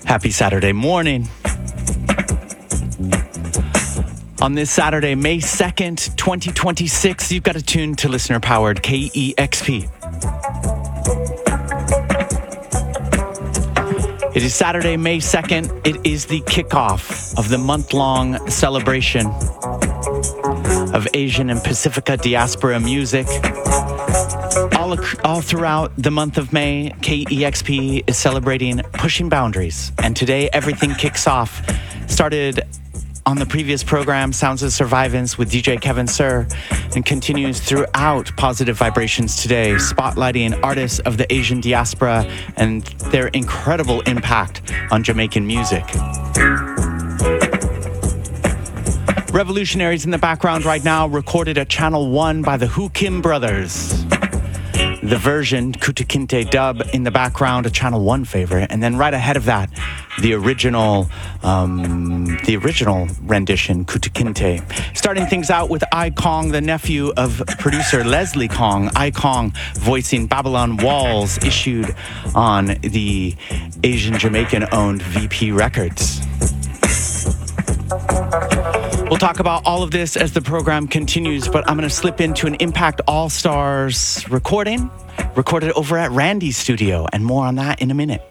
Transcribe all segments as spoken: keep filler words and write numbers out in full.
Happy Saturday morning. On this Saturday, May second, twenty twenty-six, you've got to tune to listener-powered K E X P. It is Saturday, May second. It is the kickoff of the month-long celebration of Asian and Pacifica diaspora music. All, all throughout the month of May, K E X P is celebrating pushing boundaries. And today, everything kicks off. Started on the previous program, Sounds of Survivance with D J Kevin Sir, and continues throughout Positive Vibrations today, spotlighting artists of the Asian diaspora and their incredible impact on Jamaican music. Revolutionaries in the background right now, recorded at Channel one by the Hu Kim Brothers. The version, Kuta Kinte dub, in the background, a Channel one favorite. And then right ahead of that, the original um, the original rendition, Kuta Kinte. Starting things out with I Kong, the nephew of producer Leslie Kong. I Kong voicing Babylon Walls, issued on the Asian Jamaican-owned V P Records. We'll talk about all of this as the program continues, but I'm going to slip into an Impact All-Stars recording, recorded over at Randy's studio, and more on that in a minute.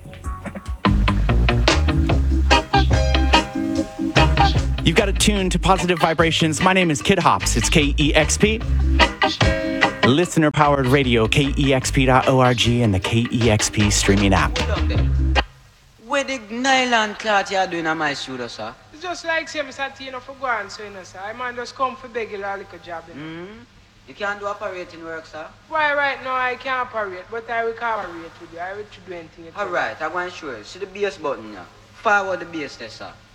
You've got to tune to Positive Vibrations. My name is Kid Hops. It's K E X P. Listener-powered radio, K E X P dot org, and the K E X P streaming app. What the nylon cloth you are doing on my shoulder, sir? It's just like say, Mister Tino for going, so you know, sir. I man just come for beg you a little job, you know. Mm-hmm. You can't do operating work, sir? Why, right now I can't operate, but I will cooperate with you. I will do anything you tell me. Alright, I'm going to show you. See the bass button now? Forward the bass there, sir.